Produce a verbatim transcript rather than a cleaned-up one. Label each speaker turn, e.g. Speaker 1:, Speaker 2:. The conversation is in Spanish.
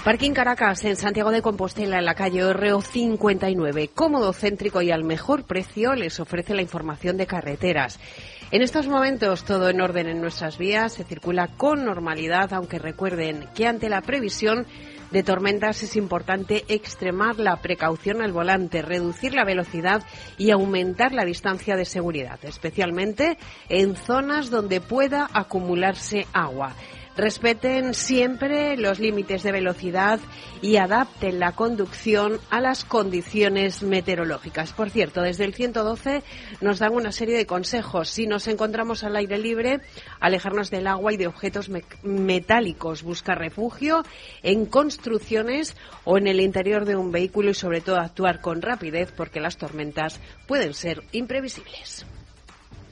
Speaker 1: Parking Caracas, en Santiago de Compostela, en la calle Orreo cincuenta y nueve. Cómodo, céntrico y al mejor precio les ofrece la información de carreteras. En estos momentos todo en orden en nuestras vías, se circula con normalidad, aunque recuerden que ante la previsión de tormentas es importante extremar la precaución al volante, reducir la velocidad y aumentar la distancia de seguridad, especialmente en zonas donde pueda acumularse agua. Respeten siempre los límites de velocidad y adapten la conducción a las condiciones meteorológicas. Por cierto, desde el ciento doce nos dan una serie de consejos. Si nos encontramos al aire libre, alejarnos del agua y de objetos me- metálicos. Buscar refugio en construcciones o en el interior de un vehículo y sobre todo actuar con rapidez porque las tormentas pueden ser imprevisibles.